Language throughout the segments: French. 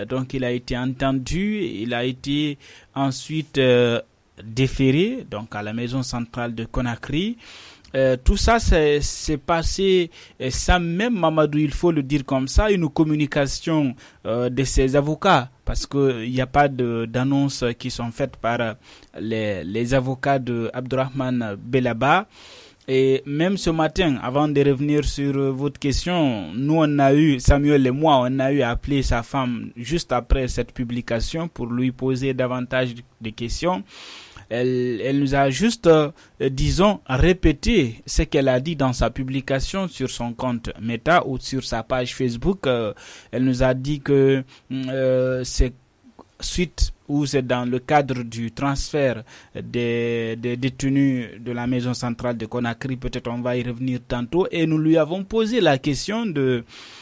Donc il a été entendu, il a été ensuite déféré donc à la maison centrale de Conakry. Tout ça c'est passé sans même, Mamadou, il faut le dire comme ça, une communication de ses avocats, parce que il n'y a pas d'annonces qui sont faites par les avocats de Abdourahmane Bellaba. Et même ce matin, avant de revenir sur votre question, nous on a eu, Samuel et moi, on a eu appelé sa femme juste après cette publication pour lui poser davantage de questions. Elle nous a juste, disons, répété ce qu'elle a dit dans sa publication sur son compte Meta ou sur sa page Facebook. Elle nous a dit que c'est suite ou c'est dans le cadre du transfert des détenus de la maison centrale de Conakry, peut-être on va y revenir tantôt, et nous lui avons posé la question de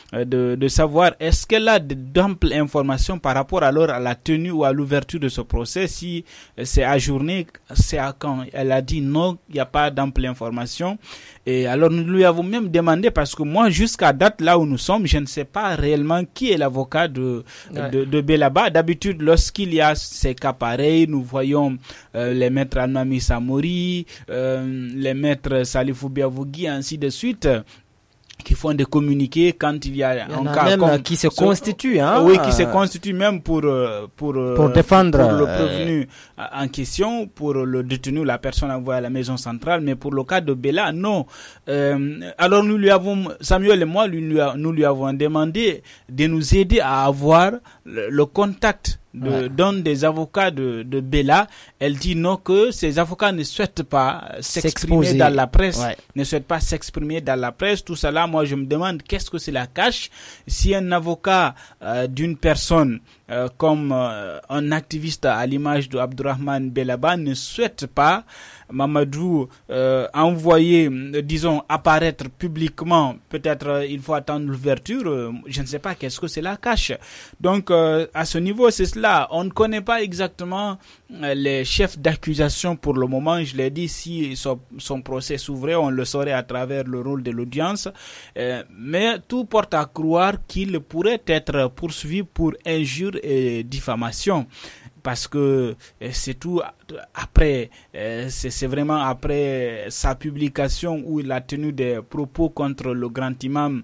savoir est-ce qu'elle a d'amples informations par rapport alors à la tenue ou à l'ouverture de ce procès, si c'est ajourné, c'est à quand. Elle a dit non, il n'y a pas d'amples informations. Et alors nous lui avons même demandé, parce que moi jusqu'à date là où nous sommes, je ne sais pas réellement qui est l'avocat de Bellaba. D'habitude lorsqu'il y a ces cas pareils, nous voyons les maîtres Anmami Samori, les maîtres Salifou Biavougui, ainsi de suite, qui font des communiqués quand il y a un cas même comme qui se constitue, hein, oui, qui se constitue même pour défendre pour le prévenu en question, pour le détenu, la personne envoyée à la maison centrale. Mais pour le cas de Bella, non. Alors nous lui avons, Samuel et moi, nous lui avons demandé de nous aider à avoir le contact d'un des avocats de Bella. Elle dit non, que ces avocats ne souhaitent pas s'exprimer dans la presse, ne souhaitent pas s'exprimer dans la presse. Tout cela, moi je me demande qu'est-ce que cela cache. Si un avocat d'une personne comme un activiste à l'image de Abdourahmane Bellaba ne souhaite pas, Mamadou, envoyer, disons, apparaître publiquement, peut-être il faut attendre l'ouverture, je ne sais pas qu'est-ce que cela cache. Donc à ce niveau, c'est cela. On ne connaît pas exactement les chefs d'accusation pour le moment. Je l'ai dit, si son procès s'ouvrait, on le saurait à travers le rôle de l'audience. Mais tout porte à croire qu'il pourrait être poursuivi pour injure et diffamation. Parce que c'est tout après, c'est vraiment après sa publication où il a tenu des propos contre le grand imam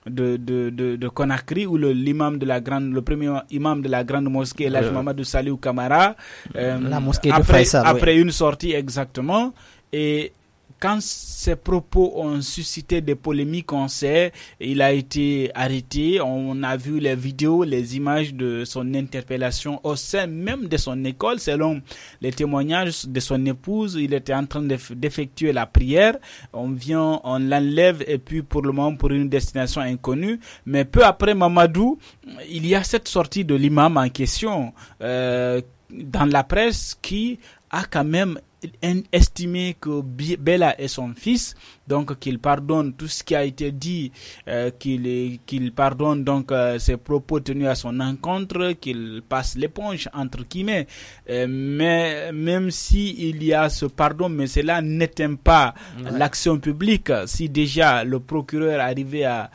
de Conakry, ou le premier imam de la grande mosquée, Elhadji Mamadou Saliou Camara, la mosquée de Faisal, après une sortie exactement. Et quand ces propos ont suscité des polémiques, on sait, il a été arrêté. On a vu les vidéos, les images de son interpellation au sein même de son école. Selon les témoignages de son épouse, il était en train d'effectuer la prière. On l'enlève, et puis pour le moment pour une destination inconnue. Mais peu après, Mamadou, il y a cette sortie de l'imam en question dans la presse qui a quand même estimé que Bella est son fils, donc qu'il pardonne tout ce qui a été dit, qu'il pardonne donc ses propos tenus à son encontre, qu'il passe l'éponge entre guillemets. Mais même si il y a ce pardon, mais cela n'éteint pas l'action publique. Si déjà le procureur arrivait à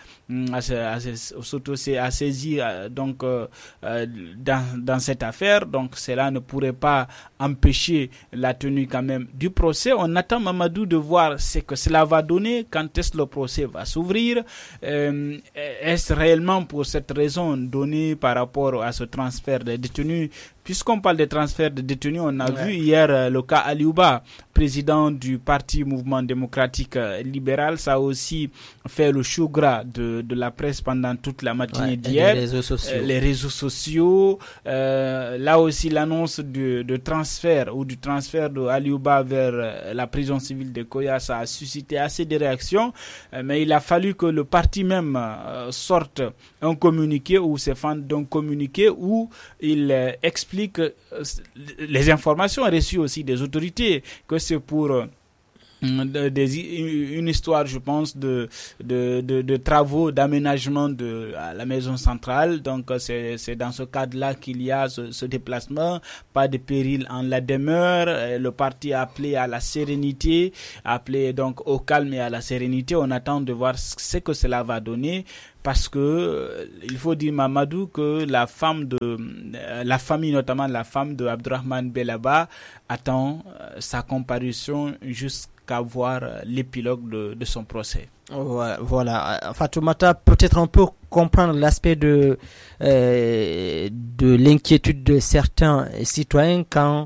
saisir donc dans cette affaire, donc cela ne pourrait pas empêcher la tenue quand même du procès. On attend, Mamadou, de voir ce que cela va donner, quand est-ce que le procès va s'ouvrir, est-ce réellement pour cette raison donnée par rapport à ce transfert des détenus. Puisqu'on parle de transfert de détenus, on a vu hier le cas Aliouba, président du parti Mouvement démocratique libéral. Ça a aussi fait le chou gras de la presse pendant toute la matinée d'hier. Les réseaux sociaux. Là aussi, l'annonce de transfert ou du transfert de Aliouba vers la prison civile de Koya, ça a suscité assez de réactions. Mais il a fallu que le parti même sorte un communiqué, ou ses fans d'un communiqué où il explique les informations reçues aussi des autorités, que c'est pour une histoire, je pense, de travaux d'aménagement de la maison centrale. Donc c'est dans ce cadre-là qu'il y a ce déplacement. Pas de péril en la demeure. Le parti a appelé à la sérénité, appelé donc au calme et à la sérénité. On attend de voir ce que cela va donner. Parce que il faut dire, Mamadou, que la famille, notamment la femme de Abdourahmane Bellaba, attend sa comparution jusqu'à voir l'épilogue de son procès. Voilà. Fatoumata, peut-être on peut comprendre l'aspect de l'inquiétude de certains citoyens quand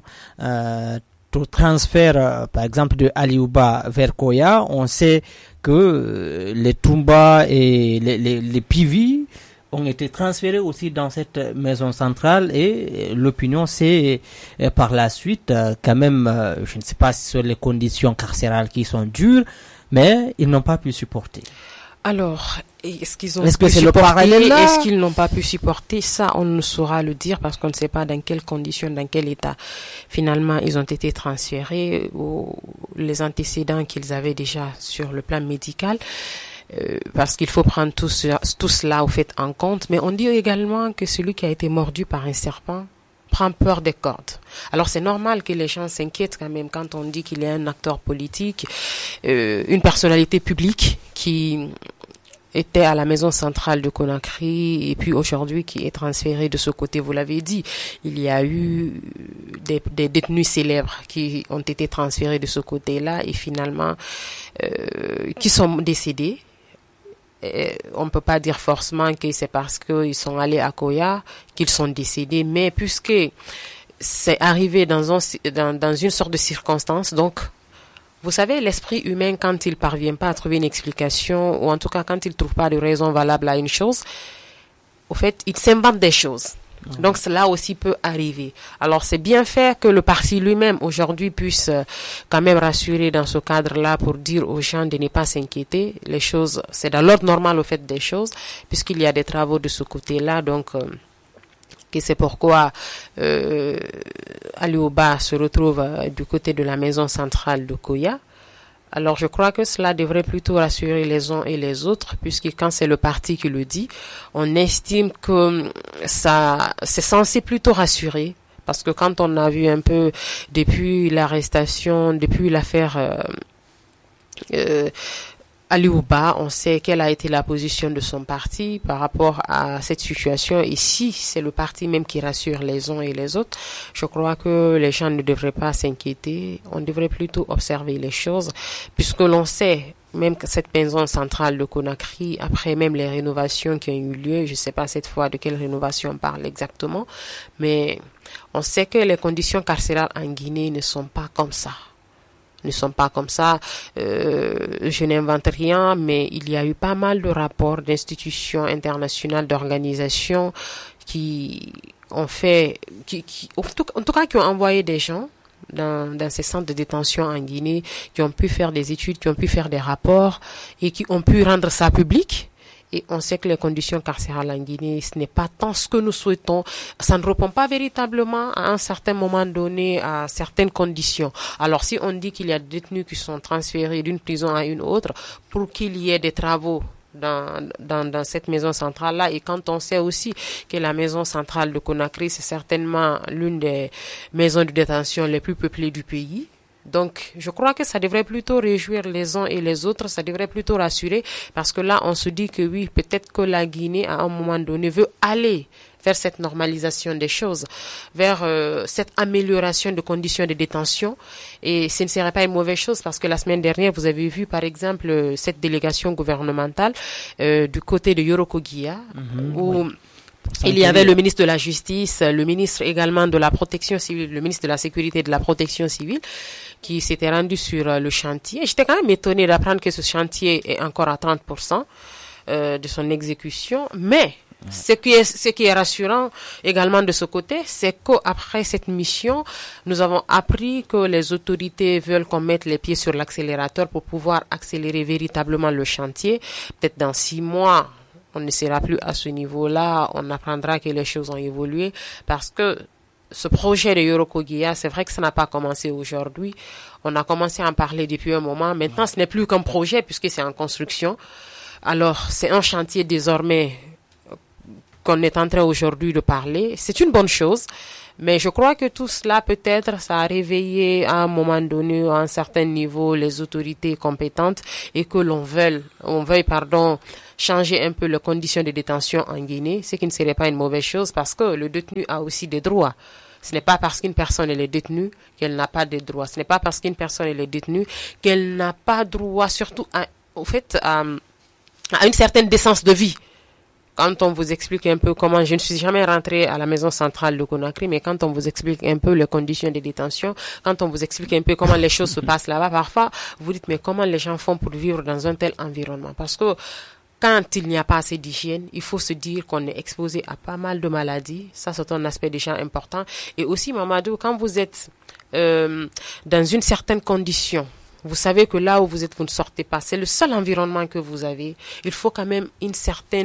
au transfert, par exemple, de Aliouba vers Koya, on sait que les Toumba et les Pivi ont été transférés aussi dans cette maison centrale et l'opinion c'est par la suite quand même, je ne sais pas si sur les conditions carcérales qui sont dures, mais ils n'ont pas pu supporter. Alors, est-ce qu'ils ont pu supporter, le parallèle là? Est-ce qu'ils n'ont pas pu supporter? Ça, on ne saura le dire parce qu'on ne sait pas dans quelles conditions, dans quel état. Finalement, ils ont été transférés ou les antécédents qu'ils avaient déjà sur le plan médical. Parce qu'il faut prendre tout cela au fait en compte. Mais on dit également que celui qui a été mordu par un serpent prend peur des cordes. Alors c'est normal que les gens s'inquiètent quand même quand on dit qu'il y a un acteur politique, une personnalité publique qui était à la maison centrale de Conakry et puis aujourd'hui qui est transféré de ce côté. Vous l'avez dit, il y a eu des détenus célèbres qui ont été transférés de ce côté-là et finalement qui sont décédés. On ne peut pas dire forcément que c'est parce qu'ils sont allés à Koya qu'ils sont décédés, mais puisque c'est arrivé dans une sorte de circonstance, donc vous savez, l'esprit humain, quand il parvient pas à trouver une explication, ou en tout cas quand il trouve pas de raison valable à une chose, au fait, il s'invente des choses. Donc cela aussi peut arriver. Alors c'est bien fait que le parti lui-même aujourd'hui puisse quand même rassurer dans ce cadre-là pour dire aux gens de ne pas s'inquiéter. Les choses, c'est dans l'ordre normal au fait des choses, puisqu'il y a des travaux de ce côté-là. Donc que c'est pourquoi Aliouba se retrouve du côté de la maison centrale de Koya. Alors je crois que cela devrait plutôt rassurer les uns et les autres, puisque quand c'est le parti qui le dit, on estime que ça c'est censé plutôt rassurer. Parce que quand on a vu un peu depuis l'arrestation, depuis l'affaire Aliouba, on sait quelle a été la position de son parti par rapport à cette situation. Et si c'est le parti même qui rassure les uns et les autres, je crois que les gens ne devraient pas s'inquiéter. On devrait plutôt observer les choses, puisque l'on sait même que cette maison centrale de Conakry, après même les rénovations qui ont eu lieu, je ne sais pas cette fois de quelle rénovation on parle exactement, mais on sait que les conditions carcérales en Guinée ne sont pas comme ça. Je n'invente rien, mais il y a eu pas mal de rapports d'institutions internationales, d'organisations qui ont fait, en tout cas qui ont envoyé des gens dans ces centres de détention en Guinée, qui ont pu faire des études, qui ont pu faire des rapports et qui ont pu rendre ça public. Et on sait que les conditions carcérales en Guinée, ce n'est pas tant ce que nous souhaitons. Ça ne répond pas véritablement à un certain moment donné à certaines conditions. Alors si on dit qu'il y a des détenus qui sont transférés d'une prison à une autre pour qu'il y ait des travaux dans cette maison centrale-là, et quand on sait aussi que la maison centrale de Conakry, c'est certainement l'une des maisons de détention les plus peuplées du pays. Donc, je crois que ça devrait plutôt réjouir les uns et les autres, ça devrait plutôt rassurer, parce que là, on se dit que oui, peut-être que la Guinée, à un moment donné, veut aller vers cette normalisation des choses, vers cette amélioration de conditions de détention, et ce ne serait pas une mauvaise chose, parce que la semaine dernière, vous avez vu, par exemple, cette délégation gouvernementale du côté de Yorokoguia, où il y avait le ministre de la Justice, le ministre également de la Protection civile, le ministre de la Sécurité et de la Protection civile, qui s'était rendu sur le chantier. J'étais quand même étonnée d'apprendre que ce chantier est encore à 30% de son exécution, mais ce qui est rassurant également de ce côté, c'est qu'après cette mission, nous avons appris que les autorités veulent qu'on mette les pieds sur l'accélérateur pour pouvoir accélérer véritablement le chantier. Peut-être dans 6 mois, on ne sera plus à ce niveau-là, on apprendra que les choses ont évolué, parce que ce projet de Yoro Kogia, c'est vrai que ça n'a pas commencé aujourd'hui. On a commencé à en parler depuis un moment. Maintenant, ce n'est plus qu'un projet puisque c'est en construction. Alors, c'est un chantier désormais qu'on est en train aujourd'hui de parler. C'est une bonne chose. Mais je crois que tout cela, peut-être, ça a réveillé à un moment donné, à un certain niveau, les autorités compétentes et que l'on veuille, changer un peu les conditions de détention en Guinée, ce qui ne serait pas une mauvaise chose parce que le détenu a aussi des droits. Ce n'est pas parce qu'une personne elle est détenue qu'elle n'a pas de droits. Ce n'est pas parce qu'une personne elle est détenue qu'elle n'a pas droit, surtout à une certaine décence de vie. Quand on vous explique un peu comment, je ne suis jamais rentrée à la maison centrale de Conakry, mais quand on vous explique un peu les conditions de détention, quand on vous explique un peu comment les choses se passent là-bas, parfois, vous dites, mais comment les gens font pour vivre dans un tel environnement? Parce que quand il n'y a pas assez d'hygiène, il faut se dire qu'on est exposé à pas mal de maladies. Ça, c'est un aspect déjà important. Et aussi, Mamadou, quand vous êtes dans une certaine condition, vous savez que là où vous êtes, vous ne sortez pas. C'est le seul environnement que vous avez. Il faut quand même il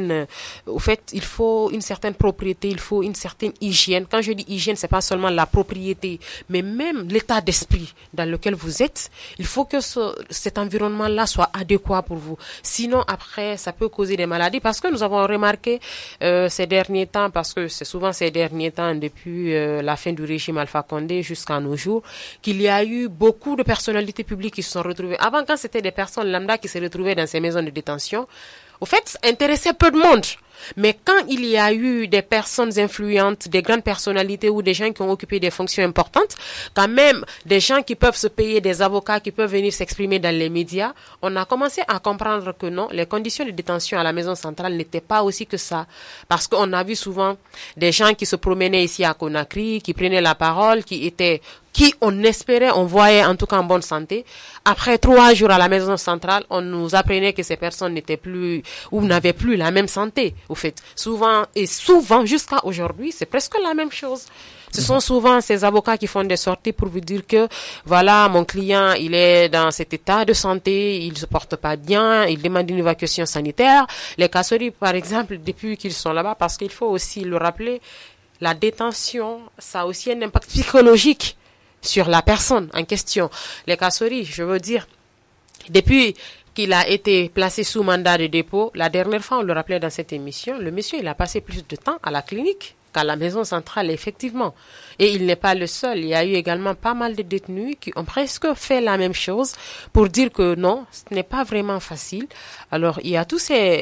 faut une certaine propriété, il faut une certaine hygiène. Quand je dis hygiène, c'est pas seulement la propriété, mais même l'état d'esprit dans lequel vous êtes. Il faut que cet environnement-là soit adéquat pour vous. Sinon, après, ça peut causer des maladies parce que nous avons remarqué ces derniers temps, parce que c'est souvent ces derniers temps, depuis la fin du régime Alpha Condé jusqu'à nos jours, qu'il y a eu beaucoup de personnalités publiques qui sont retrouvés. Avant, quand c'était des personnes lambda qui se retrouvaient dans ces maisons de détention, au fait, ça intéressait peu de monde. Mais quand il y a eu des personnes influentes, des grandes personnalités ou des gens qui ont occupé des fonctions importantes, quand même des gens qui peuvent se payer des avocats, qui peuvent venir s'exprimer dans les médias, on a commencé à comprendre que non, les conditions de détention à la maison centrale n'étaient pas aussi que ça. Parce qu'on a vu souvent des gens qui se promenaient ici à Conakry, qui prenaient la parole, qui on espérait, on voyait en tout cas en bonne santé. Après 3 jours à la maison centrale, on nous apprenait que ces personnes n'étaient plus ou n'avaient plus la même santé. Au fait, souvent jusqu'à aujourd'hui, c'est presque la même chose. Ce sont souvent ces avocats qui font des sorties pour vous dire que voilà, mon client, il est dans cet état de santé, il se porte pas bien, il demande une évacuation sanitaire. Les Kassory, par exemple, depuis qu'ils sont là-bas, parce qu'il faut aussi le rappeler, la détention, ça a aussi un impact psychologique sur la personne en question. Les Kassory, je veux dire, depuis qu'il a été placé sous mandat de dépôt, la dernière fois, on le rappelait dans cette émission, le monsieur, il a passé plus de temps à la clinique qu'à la maison centrale, effectivement. Et il n'est pas le seul. Il y a eu également pas mal de détenus qui ont presque fait la même chose pour dire que non, ce n'est pas vraiment facile. Alors, il y a toutes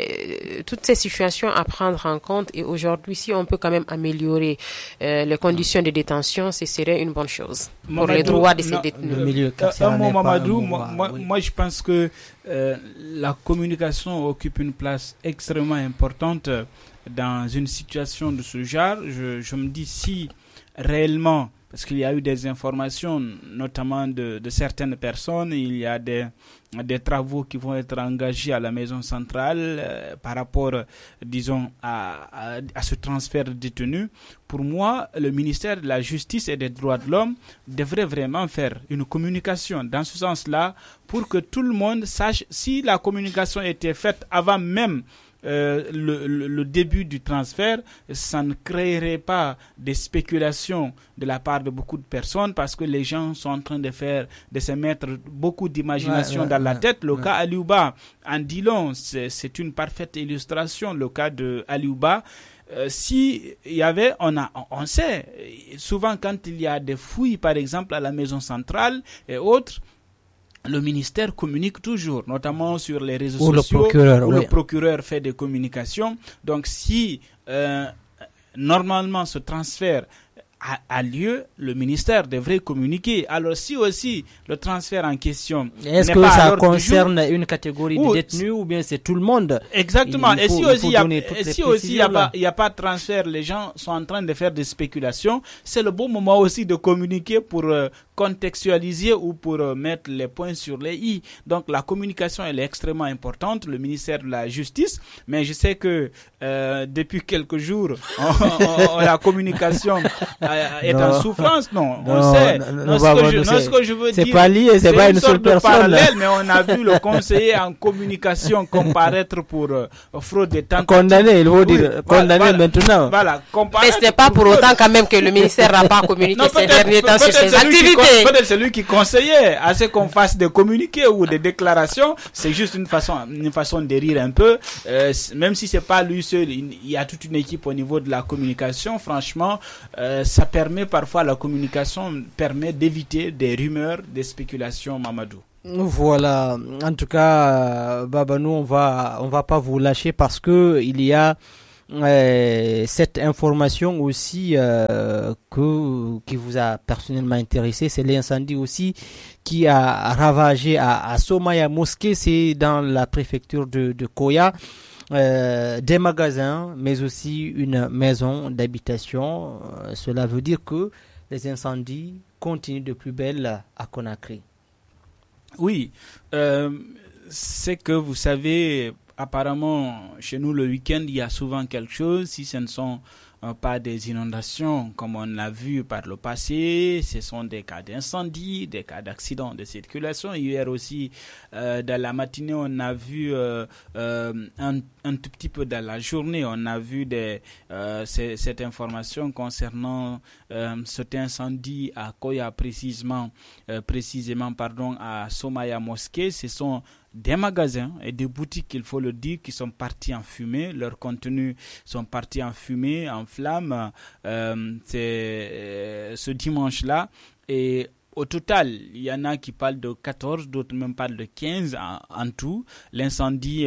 ces situations à prendre en compte et aujourd'hui, si on peut quand même améliorer les conditions de détention, ce serait une bonne chose pour les droits de ces détenus. Mamadou, moi, je pense que la communication occupe une place extrêmement importante dans une situation de ce genre. Je me dis si réellement, parce qu'il y a eu des informations, notamment de certaines personnes, il y a des travaux qui vont être engagés à la maison centrale par rapport, disons, à ce transfert de détenus. Pour moi, le ministère de la Justice et des Droits de l'Homme devrait vraiment faire une communication dans ce sens-là pour que tout le monde sache si la communication était faite avant même le début du transfert, ça ne créerait pas des spéculations de la part de beaucoup de personnes parce que les gens sont en train de se mettre beaucoup d'imagination dans la tête. Le cas Aliouba en dit long, c'est une parfaite illustration. Le cas de Aliouba, si il y avait, on sait, souvent quand il y a des fouilles par exemple à la maison centrale et autres, le ministère communique toujours, notamment sur les réseaux sociaux, où le procureur fait des communications. Donc, si normalement ce transfert a lieu, le ministère devrait communiquer. Alors, si aussi le transfert en question est-ce que ça concerne une catégorie de détenus ou bien c'est tout le monde? Exactement. Et si aussi il n'y a pas de transfert, les gens sont en train de faire des spéculations, c'est le bon moment aussi de communiquer pour contextualiser ou pour mettre les points sur les i. Donc la communication elle est extrêmement importante, le ministère de la Justice, mais je sais que depuis quelques jours la communication est en souffrance, non. On sait. Ce que je veux dire, c'est pas lié, c'est pas une seule personne. Parallèle, mais on a vu le conseiller en communication comparaître pour fraude et tentative. Condamné, il faut dire condamné maintenant. Voilà, mais ce n'est pas pour autant quand même que le ministère n'a pas communiqué ces derniers temps sur ses activités. Peut-être celui qui conseillait à ce qu'on fasse des communiqués ou des déclarations, c'est juste une façon de rire un peu. Même si c'est pas lui seul, il y a toute une équipe au niveau de la communication. Franchement, ça permet parfois, la communication permet d'éviter des rumeurs, des spéculations, Mamadou. Voilà, en tout cas, Baba, nous on va pas vous lâcher parce que il y a cette information aussi qui vous a personnellement intéressé, c'est l'incendie aussi qui a ravagé à Somaya Mosquée, c'est dans la préfecture de Koya. Des magasins, mais aussi une maison d'habitation. Cela veut dire que les incendies continuent de plus belle à Conakry. Oui, c'est que vous savez, apparemment, chez nous, le week-end, il y a souvent quelque chose. Si ce ne sont pas des inondations comme on l'a vu par le passé, ce sont des cas d'incendie, des cas d'accident de circulation. Hier aussi, dans la matinée, on a vu un tout petit peu dans la journée, on a vu cette information concernant cet incendie à Koya précisément à Somaya Mosquée. Ce sont des magasins et des boutiques, il faut le dire, qui sont partis en fumée. Leurs contenus sont partis en fumée, en flammes. C'est ce dimanche-là. Et au total, il y en a qui parlent de 14, d'autres même parlent de 15 en tout. L'incendie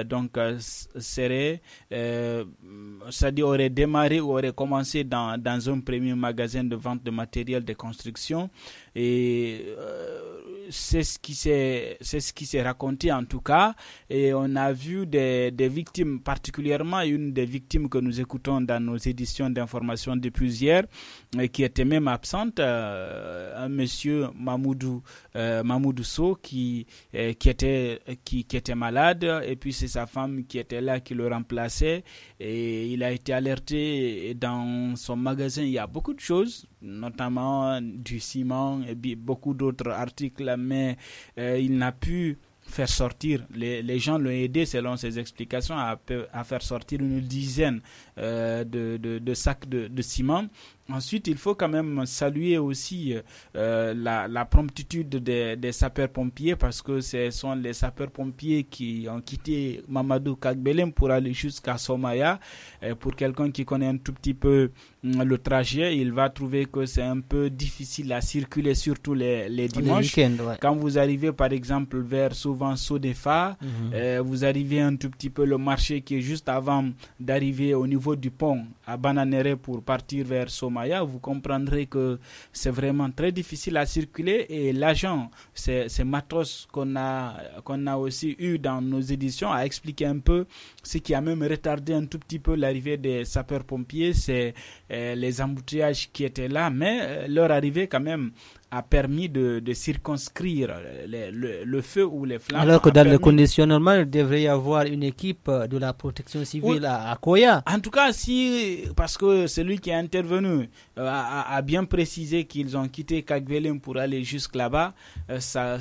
c'est-à-dire aurait démarré ou aurait commencé dans un premier magasin de vente de matériel de construction. Et c'est ce qui s'est raconté en tout cas. Et on a vu des victimes, particulièrement une des victimes que nous écoutons dans nos éditions d'information depuis hier, qui était même absente, un monsieur Mamoudou Sow qui était malade, et puis c'est sa femme qui était là, qui le remplaçait, et il a été alerté. Et dans son magasin il y a beaucoup de choses, notamment du ciment et beaucoup d'autres articles, mais il n'a pu faire sortir, les gens l'ont aidé selon ses explications à faire sortir une dizaine de sacs de ciment. Ensuite, il faut quand même saluer aussi la promptitude des sapeurs-pompiers, parce que ce sont les sapeurs-pompiers qui ont quitté Mamadou Kagbelem pour aller jusqu'à Somaya. Pour quelqu'un qui connaît un tout petit peu le trajet, il va trouver que c'est un peu difficile à circuler, surtout les dimanches. Ouais. Quand vous arrivez par exemple vers souvent Sodefa, vous arrivez un tout petit peu le marché qui est juste avant d'arriver au niveau du pont à Bananéré pour partir vers Somaya, vous comprendrez que c'est vraiment très difficile à circuler. Et l'agent, c'est Matos qu'on a aussi eu dans nos éditions, a expliqué un peu ce qui a même retardé un tout petit peu l'arrivée des sapeurs-pompiers, c'est les embouteillages qui étaient là, mais leur arrivée quand même a permis de circonscrire le feu ou les flammes. Alors que dans les conditions normales, il devrait y avoir une équipe de la protection civile à Koya. En tout cas, parce que celui qui est intervenu a bien précisé qu'ils ont quitté Kagbelem pour aller jusque là-bas, ça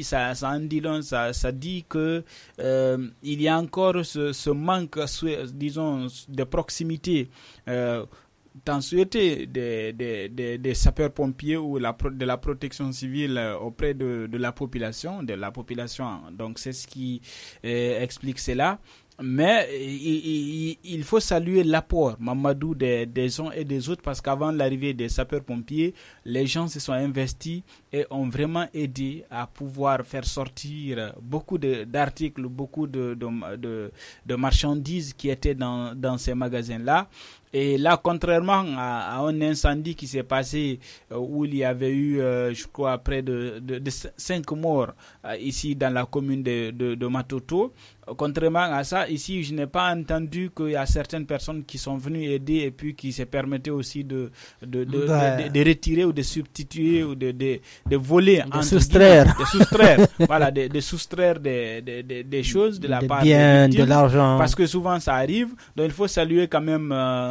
dit que il y a encore ce manque, disons, de proximité tant souhaité des sapeurs-pompiers ou de la protection civile auprès de la population. Donc c'est ce qui explique cela. Mais il faut saluer l'apport, Mamadou, des uns et des autres, parce qu'avant l'arrivée des sapeurs-pompiers, les gens se sont investis et ont vraiment aidé à pouvoir faire sortir beaucoup d'articles, beaucoup de marchandises qui étaient dans ces magasins-là. Et là, contrairement à un incendie qui s'est passé où il y avait eu, je crois, près de 5 morts ici dans la commune de Matoto, contrairement à ça, ici, je n'ai pas entendu qu'il y a certaines personnes qui sont venues aider et puis qui se permettaient aussi de retirer ou de substituer ou de voler, de soustraire. Voilà, de soustraire des choses de la part des biens, des victimes, de l'argent. parce que souvent ça arrive. Donc il faut saluer quand même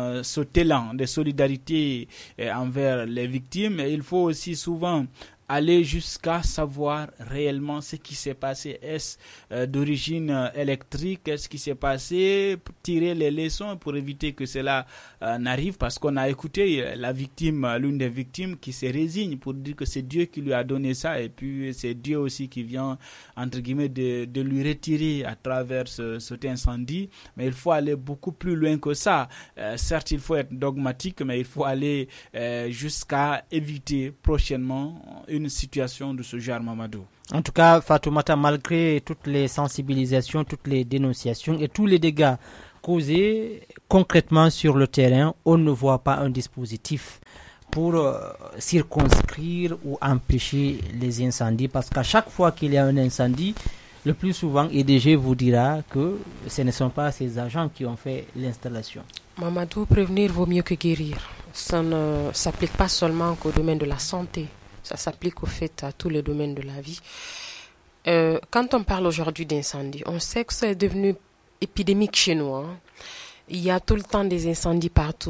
cet élan de solidarité envers les victimes. Et il faut aussi souvent aller jusqu'à savoir réellement ce qui s'est passé. Est-ce d'origine électrique? Qu'est-ce qui s'est passé? Tirer les leçons pour éviter que cela n'arrive, parce qu'on a écouté la victime, l'une des victimes qui se résigne pour dire que c'est Dieu qui lui a donné ça, et puis c'est Dieu aussi qui vient, entre guillemets, de lui retirer à travers cet incendie. Mais il faut aller beaucoup plus loin que ça. Certes, il faut être dogmatique, mais il faut aller jusqu'à éviter prochainement une situation de ce genre, Mamadou. En tout cas, Fatoumata, malgré toutes les sensibilisations, toutes les dénonciations et tous les dégâts causés concrètement sur le terrain, on ne voit pas un dispositif pour circonscrire ou empêcher les incendies, parce qu'à chaque fois qu'il y a un incendie, le plus souvent, EDG vous dira que ce ne sont pas ces agents qui ont fait l'installation. Mamadou, prévenir vaut mieux que guérir. Ça ne s'applique pas seulement qu'au domaine de la santé. Ça s'applique au fait à tous les domaines de la vie. Quand on parle aujourd'hui d'incendie, on sait que c'est devenu épidémique chez nous. Il y a tout le temps des incendies partout,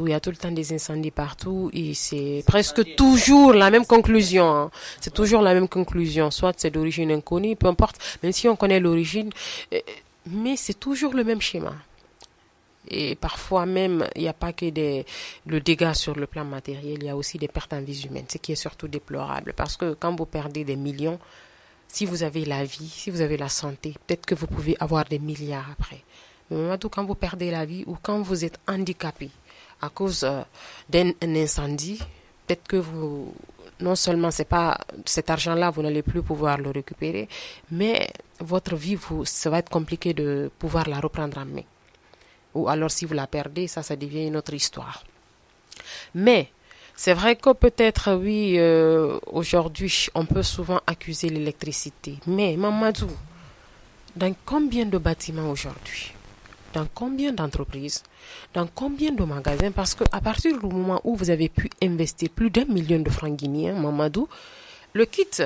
et c'est presque toujours la même conclusion. C'est toujours la même conclusion. Soit c'est d'origine inconnue, peu importe, même si on connaît l'origine, mais c'est toujours le même schéma. Et parfois même, il n'y a pas que le dégât sur le plan matériel, il y a aussi des pertes en vie humaine, ce qui est surtout déplorable. Parce que quand vous perdez des millions, si vous avez la vie, si vous avez la santé, peut-être que vous pouvez avoir des milliards après. Mais Mamadou, quand vous perdez la vie ou quand vous êtes handicapé à cause d'un incendie, peut-être que vous, non seulement c'est pas cet argent-là, vous n'allez plus pouvoir le récupérer, mais votre vie, ça va être compliqué de pouvoir la reprendre en main. Ou alors si vous la perdez, ça devient une autre histoire. Mais c'est vrai que peut-être, oui, aujourd'hui, on peut souvent accuser l'électricité. Mais Mamadou, dans combien de bâtiments aujourd'hui? Dans combien d'entreprises? Dans combien de magasins? Parce qu'à partir du moment où vous avez pu investir plus d'1 million de francs guinéens, Mamadou, le kit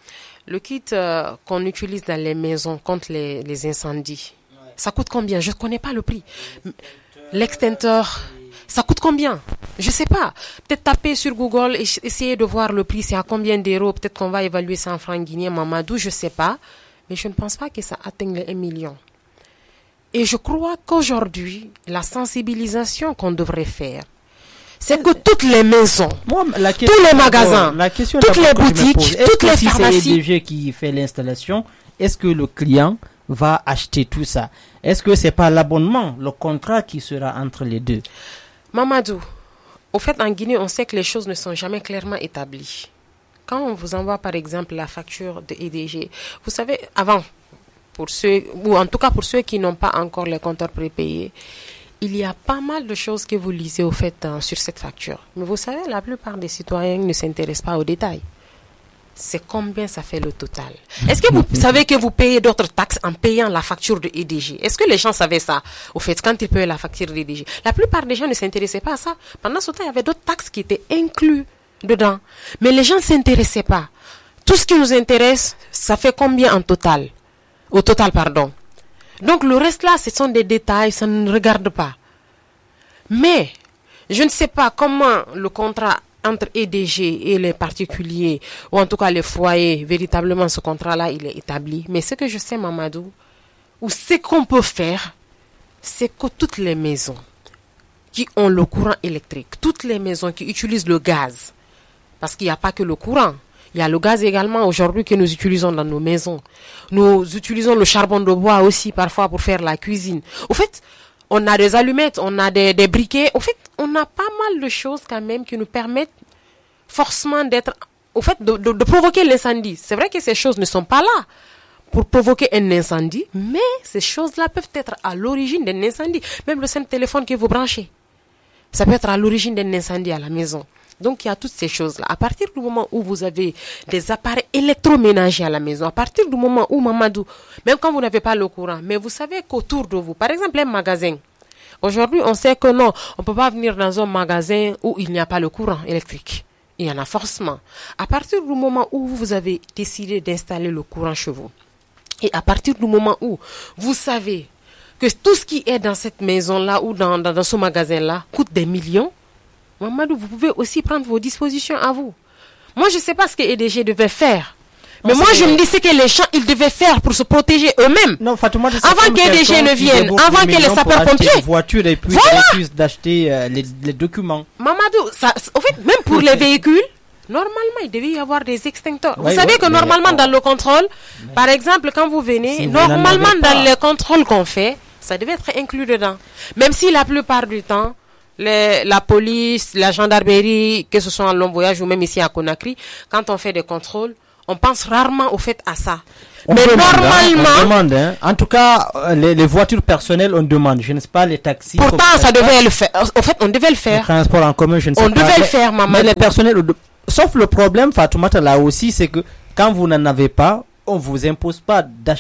qu'on utilise dans les maisons contre les incendies, ça coûte combien? Je ne connais pas le prix. L'extincteur, ça coûte combien? Je ne sais pas. Peut-être taper sur Google et essayer de voir le prix, c'est à combien d'euros. Peut-être qu'on va évaluer ça en francs guinéens, Mamadou, je ne sais pas. Mais je ne pense pas que ça atteigne les 1 million. Et je crois qu'aujourd'hui, la sensibilisation qu'on devrait faire, c'est que toutes les maisons, tous les magasins, toutes les boutiques, toutes les pharmacies... Si c'est EDG qui fait l'installation, est-ce que le client va acheter tout ça? Est-ce que c'est pas l'abonnement, le contrat qui sera entre les deux? Mamadou, au fait, en Guinée, on sait que les choses ne sont jamais clairement établies. Quand on vous envoie, par exemple, la facture de EDG, vous savez, avant, pour ceux, ou en tout cas pour ceux qui n'ont pas encore les compteurs prépayés, il y a pas mal de choses que vous lisez, au fait, sur cette facture. Mais vous savez, la plupart des citoyens ne s'intéressent pas aux détails. C'est combien ça fait le total? Est-ce que vous savez que vous payez d'autres taxes en payant la facture de EDG? Est-ce que les gens savaient ça? Au fait, quand ils payaient la facture de EDG, la plupart des gens ne s'intéressaient pas à ça. Pendant ce temps, il y avait d'autres taxes qui étaient inclus dedans. Mais les gens ne s'intéressaient pas. Tout ce qui nous intéresse, ça fait combien en total? Au total, pardon. Donc le reste là, ce sont des détails, ça ne regarde pas. Mais, je ne sais pas comment le contrat entre EDG et les particuliers, ou en tout cas les foyers, véritablement ce contrat-là, il est établi. Mais ce que je sais, Mamadou, ou ce qu'on peut faire, c'est que toutes les maisons qui ont le courant électrique, toutes les maisons qui utilisent le gaz, parce qu'il n'y a pas que le courant, il y a le gaz également aujourd'hui que nous utilisons dans nos maisons. Nous utilisons le charbon de bois aussi parfois pour faire la cuisine. Au fait, on a des allumettes, on a des briquets. Au fait, on a pas mal de choses quand même qui nous permettent forcément d'être, au fait, de provoquer l'incendie. C'est vrai que ces choses ne sont pas là pour provoquer un incendie, mais ces choses-là peuvent être à l'origine d'un incendie. Même le simple téléphone que vous branchez, ça peut être à l'origine d'un incendie à la maison. Donc, il y a toutes ces choses-là. À partir du moment où vous avez des appareils électroménagers à la maison, à partir du moment où, Mamadou, même quand vous n'avez pas le courant, mais vous savez qu'autour de vous, par exemple, un magasin, aujourd'hui, on sait que non, on ne peut pas venir dans un magasin où il n'y a pas le courant électrique. Il y en a forcément. À partir du moment où vous avez décidé d'installer le courant chez vous, et à partir du moment où vous savez que tout ce qui est dans cette maison-là ou dans ce magasin-là coûte des millions, Mamadou, vous pouvez aussi prendre vos dispositions à vous. Moi, je ne sais pas ce que EDG devait faire. Mais moi, je me dis ce que les gens, ils devaient faire pour se protéger eux-mêmes. Non, Fatoumata, avant que EDG ne vienne, avant que les sapeurs-pompiers. Une voiture et puis refusent d'acheter les documents. Mamadou, en fait, même pour les véhicules, normalement, il devait y avoir des extincteurs. Vous savez que normalement, dans le contrôle, par exemple, quand vous venez, si normalement, dans les contrôles qu'on fait, ça devait être inclus dedans. Même si la plupart du temps, la police, la gendarmerie, que ce soit en long voyage ou même ici à Conakry, quand on fait des contrôles, on pense rarement au fait à ça. Mais normalement... on demande. En tout cas, les voitures personnelles, on demande. Je ne sais pas les taxis. Pourtant, ça devait le faire. En fait, on devait le faire. Le transport en commun, je ne sais pas. On devait le faire, maman. Mais les personnels... Sauf le problème, Fatoumata, là aussi, c'est que quand vous n'en avez pas, on ne vous impose pas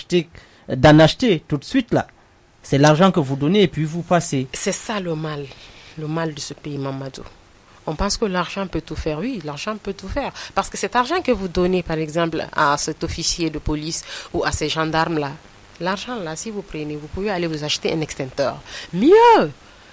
d'en acheter tout de suite, là. C'est l'argent que vous donnez et puis vous passez. C'est ça le mal de ce pays, Mamadou. On pense que l'argent peut tout faire. Oui, l'argent peut tout faire. Parce que cet argent que vous donnez, par exemple, à cet officier de police ou à ces gendarmes-là, l'argent, là, si vous prenez, vous pouvez aller vous acheter un extincteur. Mieux,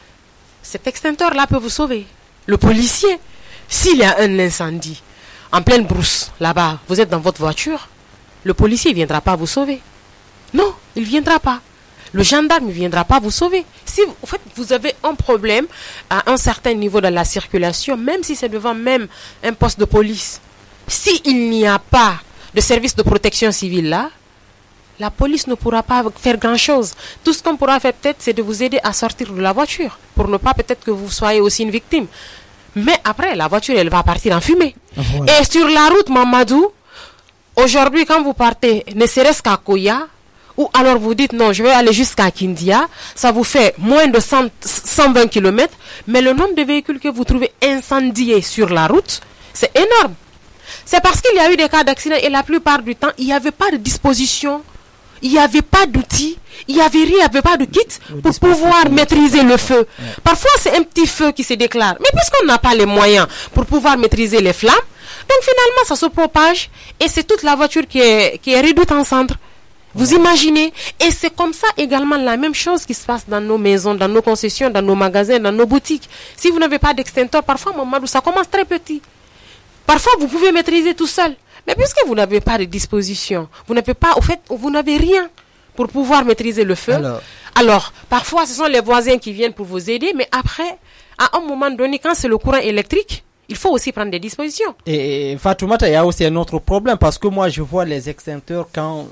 cet extincteur-là peut vous sauver. Le policier, s'il y a un incendie en pleine brousse, là-bas, vous êtes dans votre voiture, le policier ne viendra pas vous sauver. Non, il ne viendra pas. Le gendarme ne viendra pas vous sauver. Si en fait, vous avez un problème à un certain niveau de la circulation, même si c'est devant même un poste de police, s'il n'y a pas de service de protection civile là, la police ne pourra pas faire grand-chose. Tout ce qu'on pourra faire peut-être, c'est de vous aider à sortir de la voiture, pour ne pas peut-être que vous soyez aussi une victime. Mais après, la voiture, elle va partir en fumée. Voilà. Et sur la route, Mamadou, aujourd'hui, quand vous partez, ne serait-ce qu'à Koya, ou alors vous dites non, je vais aller jusqu'à Kindia, ça vous fait moins de 120 km, mais le nombre de véhicules que vous trouvez incendiés sur la route, c'est énorme. C'est parce qu'il y a eu des cas d'accident et la plupart du temps, il n'y avait pas de disposition, il n'y avait pas d'outils, il n'y avait rien, il n'y avait pas de kit pour pouvoir maîtriser le feu. Ouais. Parfois, c'est un petit feu qui se déclare. Mais puisqu'on n'a pas les moyens pour pouvoir maîtriser les flammes, donc finalement, ça se propage et c'est toute la voiture qui est réduite en cendres. Vous imaginez? Et c'est comme ça également la même chose qui se passe dans nos maisons, dans nos concessions, dans nos magasins, dans nos boutiques. Si vous n'avez pas d'extincteur, parfois, Mamadou, ça commence très petit. Parfois, vous pouvez maîtriser tout seul. Mais puisque vous n'avez pas de disposition, vous n'avez pas, au fait, vous n'avez rien pour pouvoir maîtriser le feu. Alors, parfois, ce sont les voisins qui viennent pour vous aider, mais après, à un moment donné, quand c'est le courant électrique, il faut aussi prendre des dispositions. Et Fatoumata, il y a aussi un autre problème, parce que moi, je vois les extincteurs quand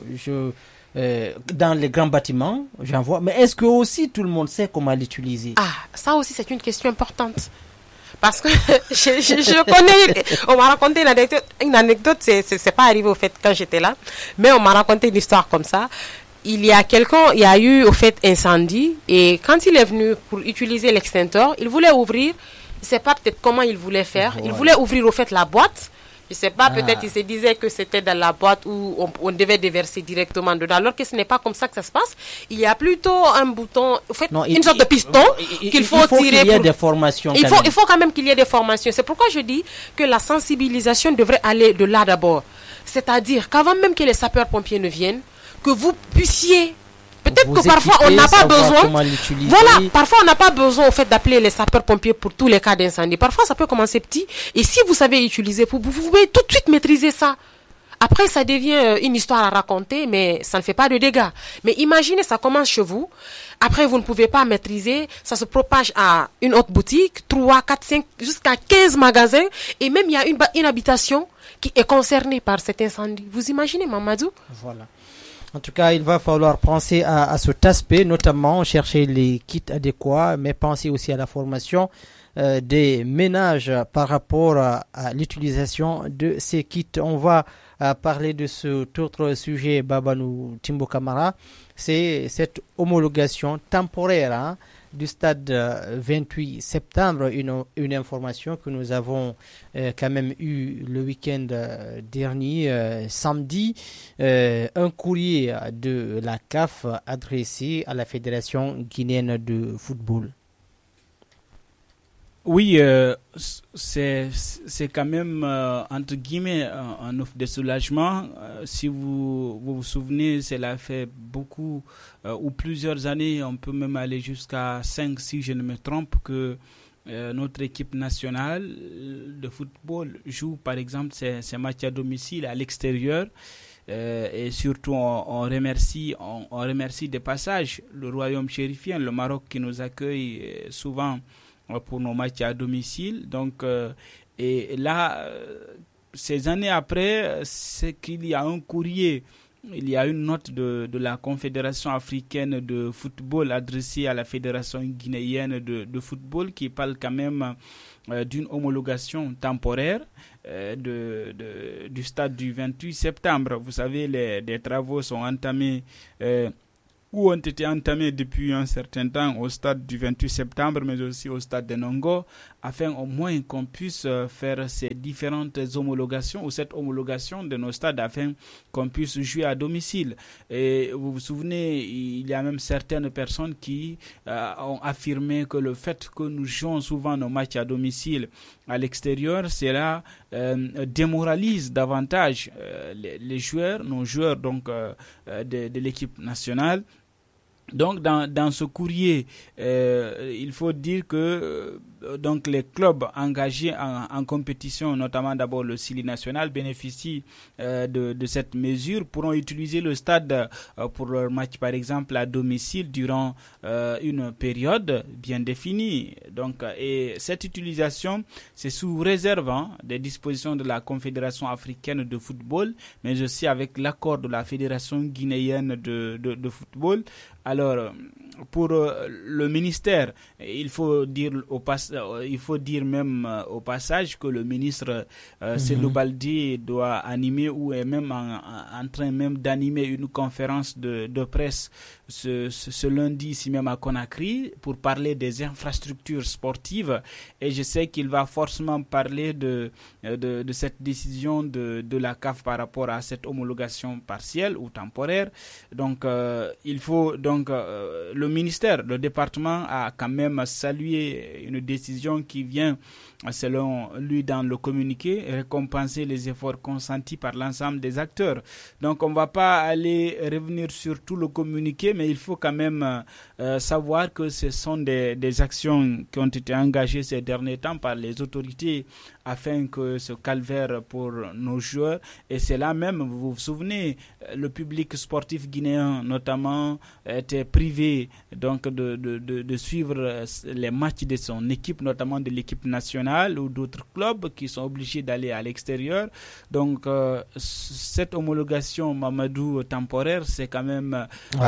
dans les grands bâtiments, j'en vois. Mais est-ce que aussi tout le monde sait comment l'utiliser? Ah, ça aussi, c'est une question importante. Parce que je connais, on m'a raconté une anecdote, c'est pas arrivé au fait quand j'étais là, mais on m'a raconté une histoire comme ça. Il y a eu au fait incendie, et quand il est venu pour utiliser l'extincteur, il voulait ouvrir, je sais pas peut-être comment il voulait faire, il voulait ouvrir au fait la boîte. Je sais pas, peut-être il se disait que c'était dans la boîte où on devait déverser directement dedans, alors que ce n'est pas comme ça que ça se passe. Il y a plutôt un bouton, en fait, une sorte de piston qu'il faut tirer. Il y a des formations. Il faut quand même qu'il y ait des formations. C'est pourquoi je dis que la sensibilisation devrait aller de là d'abord. C'est-à-dire qu'avant même que les sapeurs-pompiers ne viennent, que vous puissiez... Peut-être que parfois on n'a pas besoin. Voilà, parfois on n'a pas besoin au fait d'appeler les sapeurs-pompiers pour tous les cas d'incendie. Parfois ça peut commencer petit. Et si vous savez utiliser, vous pouvez tout de suite maîtriser ça. Après ça devient une histoire à raconter, mais ça ne fait pas de dégâts. Mais imaginez, ça commence chez vous. Après vous ne pouvez pas maîtriser, ça se propage à une autre boutique, 3, 4, 5, jusqu'à 15 magasins. Et même il y a une habitation qui est concernée par cet incendie. Vous imaginez, Mamadou? Voilà. En tout cas, il va falloir penser à cet aspect, notamment chercher les kits adéquats, mais penser aussi à la formation des ménages par rapport à l'utilisation de ces kits. On va parler de cet autre sujet, Babanou Timbo Kamara, c'est cette homologation temporaire du stade 28 septembre, une information que nous avons quand même eu le week-end dernier, samedi, un courrier de la CAF adressé à la Fédération guinéenne de football. Oui, c'est quand même, entre guillemets, un offre de soulagement. Si vous souvenez, cela fait beaucoup ou plusieurs années, on peut même aller jusqu'à 5 si je ne me trompe, que notre équipe nationale de football joue par exemple ses matchs à domicile à l'extérieur. Et surtout, on remercie de passage le royaume chérifien, le Maroc qui nous accueille souvent pour nos matchs à domicile. Donc, et là, ces années après, c'est qu'il y a un courrier, il y a une note de la Confédération africaine de football adressée à la Fédération guinéenne de football qui parle quand même d'une homologation temporaire du stade du 28 septembre. Vous savez, des travaux sont entamés ou ont été entamés depuis un certain temps au stade du 28 septembre, mais aussi au stade de Nongo, afin au moins qu'on puisse faire ces différentes homologations ou cette homologation de nos stades afin qu'on puisse jouer à domicile. Et vous vous souvenez, il y a même certaines personnes qui ont affirmé que le fait que nous jouons souvent nos matchs à domicile à l'extérieur, cela démoralise davantage les joueurs, nos joueurs donc de l'équipe nationale. Donc dans ce courrier, il faut dire que donc les clubs engagés en compétition, notamment d'abord le Sili national, bénéficient de cette mesure, pourront utiliser le stade pour leur match par exemple à domicile durant une période bien définie. Donc, et cette utilisation, c'est sous réserve des dispositions de la Confédération africaine de football, mais aussi avec l'accord de la Fédération guinéenne de football. Alors, pour le ministère, il faut dire même au passage que le ministre Cellou Baldé doit animer ou est même en train même d'animer une conférence de presse ce lundi ici même à Conakry pour parler des infrastructures sportives, et je sais qu'il va forcément parler de cette décision de la CAF par rapport à cette homologation partielle ou temporaire. Donc il faut donc le ministère, le département a quand même salué une décision qui vient, selon lui dans le communiqué, récompenser les efforts consentis par l'ensemble des acteurs. Donc on ne va pas aller revenir sur tout le communiqué, mais il faut quand même savoir que ce sont des actions qui ont été engagées ces derniers temps par les autorités afin que ce calvaire pour nos joueurs, et c'est là même, vous vous souvenez, le public sportif guinéen notamment était privé donc de suivre les matchs de son équipe, notamment de l'équipe nationale ou d'autres clubs qui sont obligés d'aller à l'extérieur. Donc cette homologation, Mamadou, temporaire, c'est quand même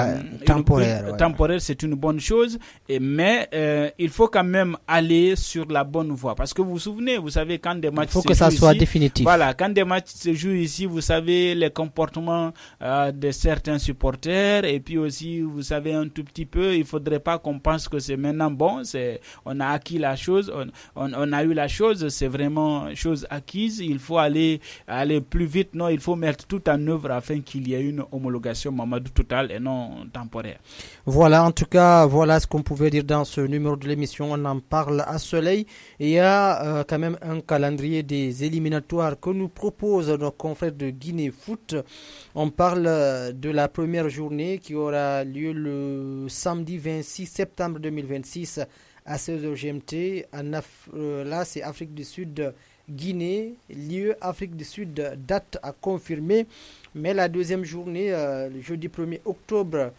temporaire, c'est une bonne chose, mais il faut quand même aller sur la bonne voie, parce que vous vous souvenez, vous savez, quand des matchs, il faut que ça soit définitif. Voilà, quand des matchs se jouent ici, vous savez les comportements de certains supporters, et puis aussi, vous savez, un tout petit peu, il faudrait pas qu'on pense que c'est maintenant bon, on a acquis la chose, on a eu la chose, c'est vraiment chose acquise, il faut aller plus vite, non, il faut mettre tout en œuvre afin qu'il y ait une homologation Mamadou totale et non temporaire. Voilà, en tout cas, voilà ce qu'on pouvait dire dans ce numéro de l'émission. On en parle à Soleil. Et il y a quand même un calendrier des éliminatoires que nous proposent nos confrères de Guinée Foot. On parle de la première journée qui aura lieu le samedi 26 septembre 2026 à 16h GMT. Là, c'est Afrique du Sud, Guinée. Lieu Afrique du Sud, date à confirmer. Mais la deuxième journée, le jeudi 1er octobre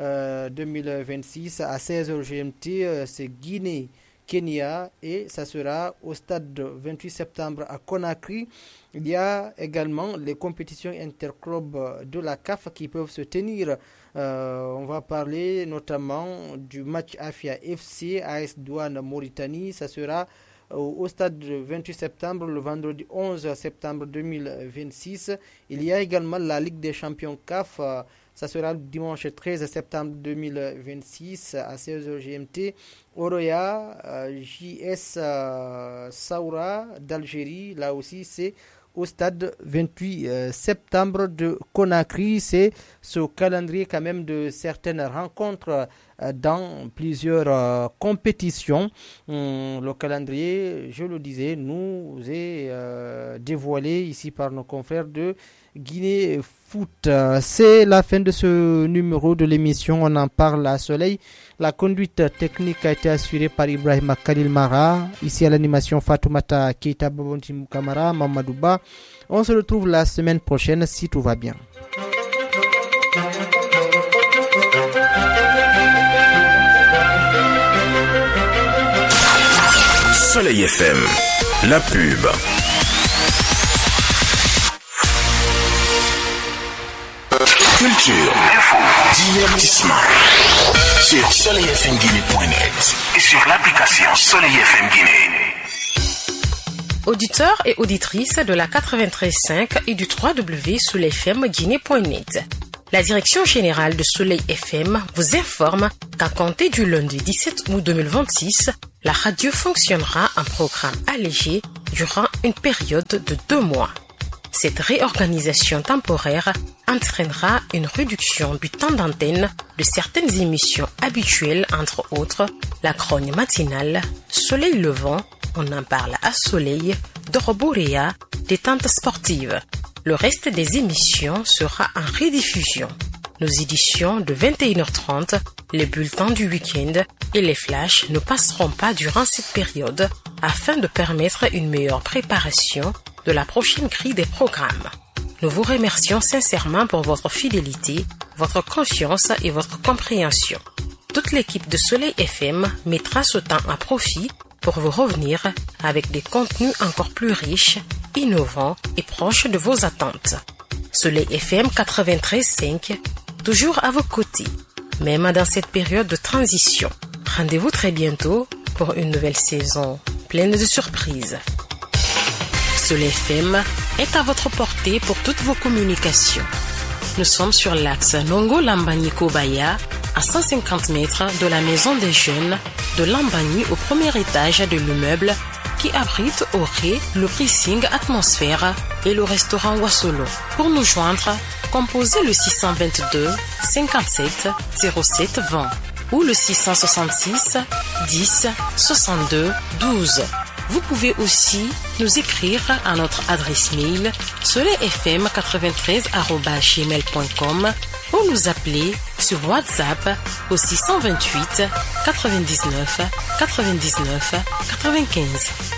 2026 à 16h GMT, c'est Guinée, Kenya, et ça sera au stade 28 septembre à Conakry. Il y a également les compétitions interclubs de la CAF qui peuvent se tenir. On va parler notamment du match Afia FC AS Douane Mauritanie. Ça sera au stade 28 septembre, le vendredi 11 septembre 2026. Il y a également la Ligue des champions CAF. Ça sera le dimanche 13 septembre 2026 à 16h GMT. Oroya, JS Saoura d'Algérie, là aussi c'est au stade 28 septembre de Conakry. C'est ce calendrier quand même de certaines rencontres dans plusieurs compétitions. Le calendrier, je le disais, nous est dévoilé ici par nos confrères de Guinée Foot. C'est la fin de ce numéro de l'émission. On en parle à Soleil. La conduite technique a été assurée par Ibrahim Khalil Mara. Ici à l'animation Fatoumata Keita Babonti Kamara, Mamadouba. On se retrouve la semaine prochaine si tout va bien. Soleil FM, la pub. Culture, info, divertissement. Sur soleilfmguinée.net et sur l'application Soleil FM Guinée. Auditeurs et auditrices de la 93.5 et du www.soleilfmguinée.net. La direction générale de Soleil FM vous informe qu'à compter du lundi 17 août 2026, la radio fonctionnera en programme allégé durant une période de 2 mois. Cette réorganisation temporaire entraînera une réduction du temps d'antenne de certaines émissions habituelles, entre autres la grogne matinale, Soleil levant, on en parle à Soleil, Doroborea, détente sportive. Le reste des émissions sera en rediffusion. Nos éditions de 21h30, les bulletins du week-end et les flashs ne passeront pas durant cette période afin de permettre une meilleure préparation de la prochaine grille des programmes. Nous vous remercions sincèrement pour votre fidélité, votre confiance et votre compréhension. Toute l'équipe de Soleil FM mettra ce temps à profit pour vous revenir avec des contenus encore plus riches, innovants et proches de vos attentes. Soleil FM 93.5, toujours à vos côtés, même dans cette période de transition. Rendez-vous très bientôt pour une nouvelle saison pleine de surprises. Soleil FM est à votre portée pour toutes vos communications. Nous sommes sur l'axe Nongo-Lambani-Kobaya, à 150 mètres de la maison des jeunes de Lambani au premier étage de l'immeuble qui abrite au rez le pricing Atmosphère et le restaurant Wassolo. Pour nous joindre, composez le 622 57 07 20 ou le 666 10 62 12. Vous pouvez aussi nous écrire à notre adresse mail soleilfm93@gmail.com ou nous appeler sur WhatsApp au 628 99 99 95.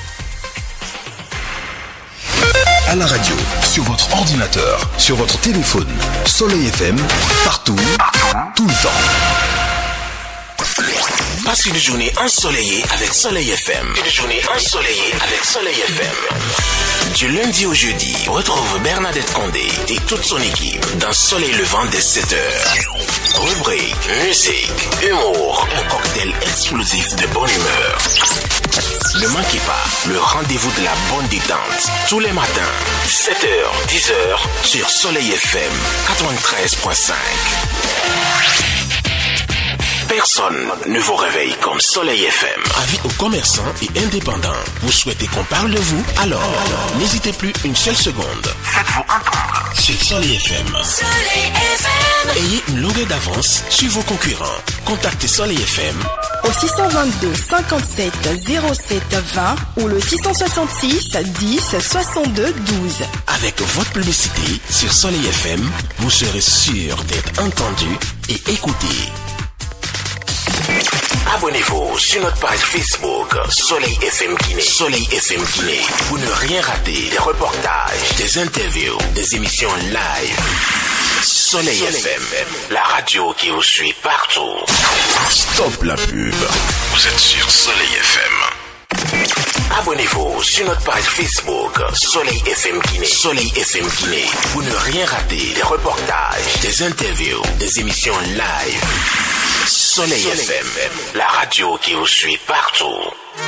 À la radio, sur votre ordinateur, sur votre téléphone, Soleil FM, partout, tout le temps. Passe une journée ensoleillée avec Soleil FM. Une journée ensoleillée avec Soleil FM. Du lundi au jeudi, retrouve Bernadette Condé et toute son équipe dans Soleil levant dès 7h. Rubrique, musique, humour, un cocktail explosif de bonne humeur. Ne manquez pas le rendez-vous de la bonne détente. Tous les matins, 7h, 10h, sur Soleil FM 93.5. Personne ne vous réveille comme Soleil FM. Avis aux commerçants et indépendants. Vous souhaitez qu'on parle de vous? Alors, n'hésitez plus une seule seconde. Faites-vous entendre sur Soleil FM. Soleil FM. Ayez une longueur d'avance sur vos concurrents. Contactez Soleil FM au 622 57 07 20 ou le 666 10 62 12. Avec votre publicité sur Soleil FM, vous serez sûr d'être entendu et écouté. Abonnez-vous sur notre page Facebook Soleil FM Guinée. Soleil FM Guinée. Pour ne rien rater des reportages, des interviews, des émissions live. Soleil FM, la radio qui vous suit partout. Stop la pub. Vous êtes sur Soleil FM. Abonnez-vous sur notre page Facebook Soleil FM Guinée. Soleil FM Guinée. Pour ne rien rater des reportages, des interviews, des émissions live. Soleil FM, la radio qui vous suit partout.